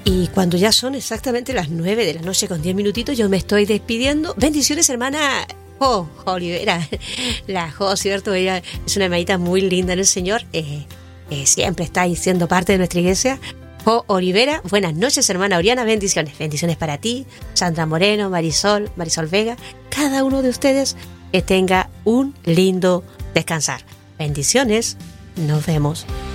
Y cuando ya son exactamente las 9 de la noche con 10 minutitos, yo me estoy despidiendo. Bendiciones, hermana Olivera. La Jo, ¿cierto? Ella es una hermanita muy linda en el Señor. Siempre está ahí siendo parte de nuestra iglesia. Jo Olivera, buenas noches, hermana Oriana, bendiciones. Bendiciones para ti, Sandra Moreno, Marisol Vega. Cada uno de ustedes que tenga un lindo descansar. Bendiciones, nos vemos.